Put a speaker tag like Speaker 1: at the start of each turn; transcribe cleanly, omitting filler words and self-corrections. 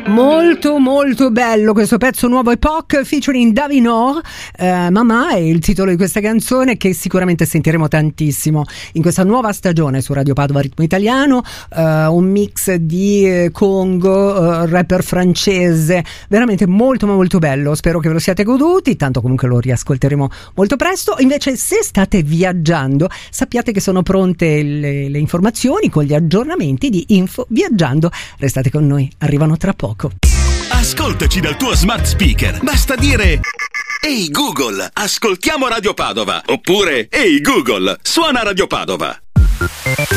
Speaker 1: Molto molto bello questo pezzo nuovo Epoch featuring Davinor. Mamma è il titolo di questa canzone che sicuramente sentiremo tantissimo in questa nuova stagione su Radio Padova Ritmo Italiano. Un mix di Congo, rapper francese, veramente molto molto bello. Spero che ve lo siate goduti, tanto comunque lo riascolteremo molto presto. Invece, se state viaggiando, sappiate che sono pronte le informazioni con gli aggiornamenti di Info Viaggiando. Restate con noi, arrivano tra poco.
Speaker 2: Ascoltaci dal tuo smart speaker. Basta dire: ehi Google, ascoltiamo Radio Padova. Oppure: ehi Google, suona Radio Padova.